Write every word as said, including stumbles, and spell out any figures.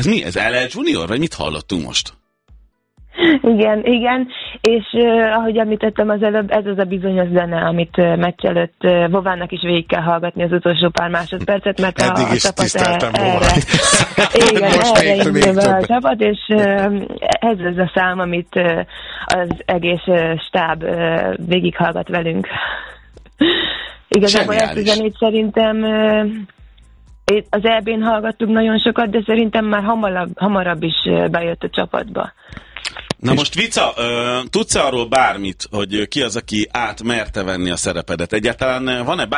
mi? Ez el el Junior? Vagy mit hallottunk most? Igen, igen, és uh, ahogy említettem az előbb, ez az a bizonyos zene, amit uh, meccs előtt uh, Vovának is végig kell hallgatni az utolsó pár másodpercet, mert a, a csapat e- erre, igen, erre indul be a csapat, és uh, ez az a szám, amit uh, az egész uh, stáb uh, végig hallgat velünk. Igazából ezt a zenét szerintem uh, az é bén hallgattuk nagyon sokat, de szerintem már hamarabb, hamarabb is uh, bejött a csapatba. Na most Vica, tudsz arról bármit, hogy ki az, aki át merte venni a szerepedet? Egyáltalán van-e